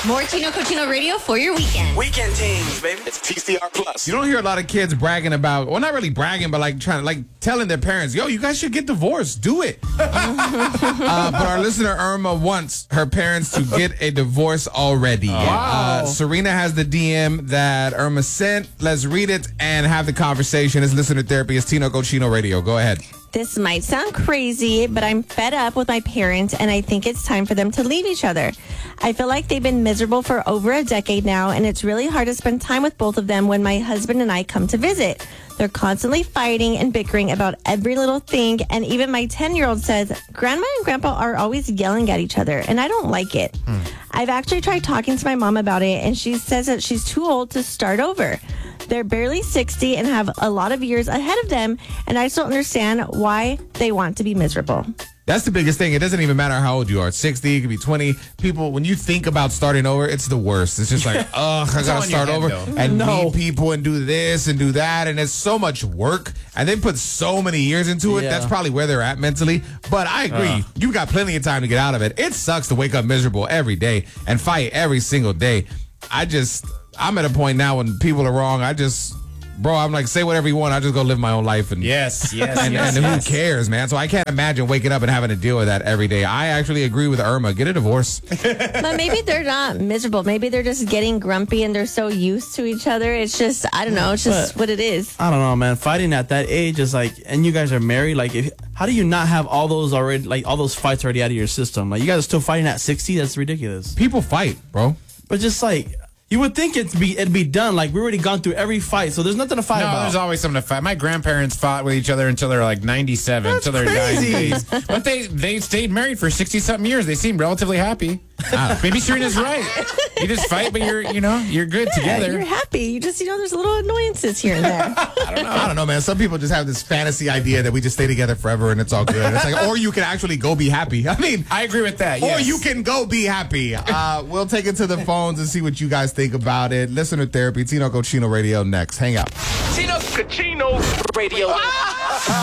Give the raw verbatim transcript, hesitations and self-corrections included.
More Tino Cochino Radio for your weekend. Weekend teams, baby. It's T C R Plus. You don't hear a lot of kids bragging about, well, not really bragging, but like trying to, like telling their parents, yo, you guys should get divorced. Do it. uh, but our listener, Irma, wants her parents to get a divorce already. Wow. Uh, Serena has the D M that Irma sent. Let's read it and have the conversation. It's Listener Therapy. It's Tino Cochino Radio. Go ahead. This might sound crazy, but I'm fed up with my parents, and I think it's time for them to leave each other. I feel like they've been miserable for over a decade now, and it's really hard to spend time with both of them when my husband and I come to visit. They're constantly fighting and bickering about every little thing, and even my ten-year-old says, Grandma and Grandpa are always yelling at each other, and I don't like it. Hmm. I've actually tried talking to my mom about it, and she says that she's too old to start over. They're barely sixty and have a lot of years ahead of them, and I just don't understand why they want to be miserable. That's the biggest thing. It doesn't even matter how old you are. sixty, it could be twenty. People, when you think about starting over, it's the worst. It's just like, ugh, I gotta start over and No. meet people and do this and do that. And it's so much work. And they put so many years into it. Yeah. That's probably where they're at mentally. But I agree. Uh. You got plenty of time to get out of it. It sucks to wake up miserable every day and fight every single day. I just, I'm at a point now when people are wrong. I just... Bro, I'm like, say whatever you want. I just go live my own life. And Yes, yes, and, yes, and yes. who cares, man? So I can't imagine waking up and having to deal with that every day. I actually agree with Irma. Get a divorce. But maybe they're not miserable. Maybe they're just getting grumpy and they're so used to each other. It's just, I don't know. It's just But- what it is. I don't know, man. Fighting at that age is like, and you guys are married. Like, if, how do you not have all those already, like all those fights already out of your system? Like, you guys are still fighting at sixty. That's ridiculous. People fight, bro. But just like, you would think it'd be it'd be done. Like, we already gone through every fight, so there's nothing to fight No, about. there's always something to fight. My grandparents fought with each other until they were like ninety-seven, That's until their dying crazy. days. But they they stayed married for sixty something years. They seem relatively happy. Maybe Serena's right. You just fight, but you're you know you're good Yeah, together. you're happy. You just, you know, there's little annoyances here and there. I don't know. I don't know, man. Some people just have this fantasy idea that we just stay together forever and it's all good. It's like, or you can actually go be happy. I mean, I agree with that. or Yes. you can go be happy. Uh, we'll take it to the phones and see what you guys think about it. Listener Therapy, Tino Cochino Radio next. Hang out. Tino Cochino Radio.